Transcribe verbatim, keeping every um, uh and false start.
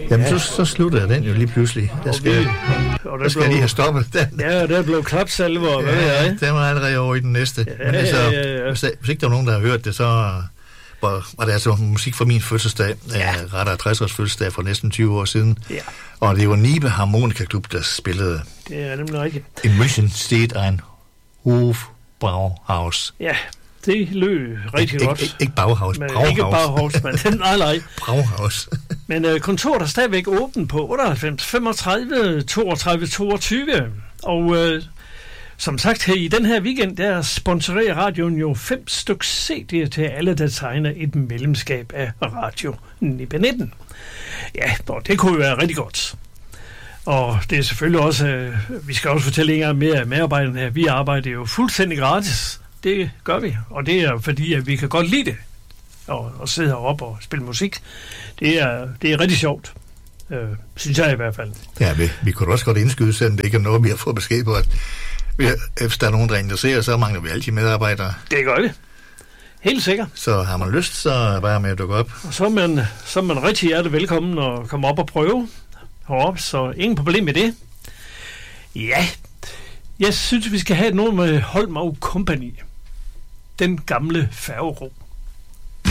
Jamen, så, så slutter den jo lige pludselig. Der skal, og vi, og der, der skal blev, lige have stoppet den. Ja, der blev klapsalver, ja, hvad ved jeg? Den var allerede over i den næste. Ja, Men altså, ja, ja, ja. Hvis, hvis ikke der var nogen, der har hørt det, så var, var det altså musik fra min fødselsdag. Ja. Rettere tres års fødselsdag for næsten tyve år siden. Ja. Og det var Nibe Harmonika Klub, der spillede. Det er nemlig rigtigt. In München steht ein Hofbrauhaus. Ja. Det løb rigtig Ik- godt. Ikke, ikke Bauhaus, men, Brauhaus. Ikke Bauhaus, men nej, nej. Brauhaus. Men uh, kontoret er stadigvæk åbent på otteoghalvfems femogtredive toogtredive toogtyve. Og uh, som sagt, her i den her weekend, der sponsorerer radioen jo fem stykker C D'er til alle, der tegner et medlemskab af Radio Nibe nitten. Ja, og det kunne jo være rigtig godt. Og det er selvfølgelig også, uh, vi skal også fortælle en gang mere af medarbejderne her, vi arbejder jo fuldstændig gratis. Det gør vi, og det er fordi, at vi kan godt lide det, og, og sidde heroppe og spille musik. Det er, det er rigtig sjovt, øh, synes jeg i hvert fald. Ja, vi, vi kunne også godt indskyde, selvom det ikke er noget, vi har fået besked på, at vi, hvis der er nogen, der interesserer, så mangler vi altid medarbejdere. Det gør vi. Helt sikkert. Så har man lyst, så er bare med at dukke op. Og så er man, så er man rigtig hjertelig velkommen og komme op og prøve heroppe, så ingen problem med det. Ja, jeg synes, vi skal have noget med Holm og Company. Den gamle færgero.